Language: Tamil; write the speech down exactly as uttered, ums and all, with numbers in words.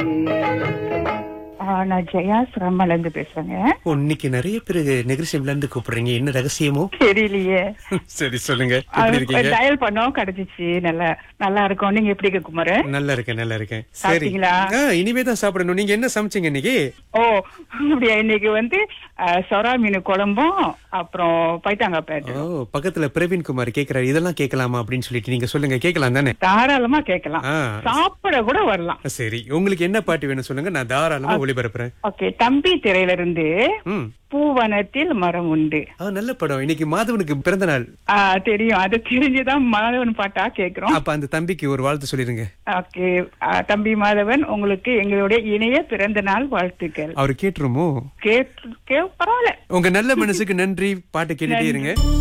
ஆ, நான் ஜெயா சிரமல இருந்து பேசுறேங்க. ஓ, இன்னைக்கு நிறைய பேரு நெகிழ்ச்சியில இருந்து கூப்பிடுறீங்க, என்ன ரகசியமோ? தெரியலையே. சரி சொல்லுங்க, எப்படி இருக்கீங்க? டயல் பண்ணோம், கிடைச்சிச்சு. நல்லா நல்லா இருக்கும். நீங்க எப்படி இருக்கு குமார்? நல்லா இருக்கேன், நல்லா இருக்கேன். சரி, சாப்பிட்டீங்களா? இனிமே தான் சாப்பிடணும். நீங்க என்ன சமைச்சீங்க இன்னைக்கு? ஓ அப்படியா, இன்னைக்கு வந்து அஹ், சொரா மீன் குழம்பும் அப்புறம் பைத்தாங்காய் பேட்டு. ஓ, பக்கத்துல பிரவீன் குமார் கேக்குறாரு, இதெல்லாம் கேட்கலாமா அப்படின்னு சொல்லிட்டு நீங்க சொல்லுங்க, கேட்கலாம் தானே? தாராளமா கேட்கலாம், ஆ. சாப்பிட கூட வரலாம். சரி, உங்களுக்கு என்ன பாட்டு வேணும் சொல்லுங்க, நான் தாராளமா ஒளிபரப்புறேன். ஓகே, தம்பி திரையில இருந்து ம். பூவனத்தில் மரம் உண்டு. ஆ, நல்ல படம். இன்னைக்கு மாதவனுக்கு பிறந்த நாள். ஆ, தெரியும். அது தெரிஞ்சுதான் மாதவன் பாட்டா கேக்குறோம். அப்ப அந்த தம்பிக்கு ஒரு வாழ்த்து சொல்லிருங்க. ஓகே, ஆ, தம்பி மாதவன், உங்களுக்கு எங்களுடைய இணைய பிறந்த நாள் வாழ்த்துக்கள். அவரு கேட்டுருமோ? கேட்டு கே பரவாயில்ல. உங்க நல்ல மனசுக்கு நன்றி. பாட்டு கேட்டுட்டே இருங்க.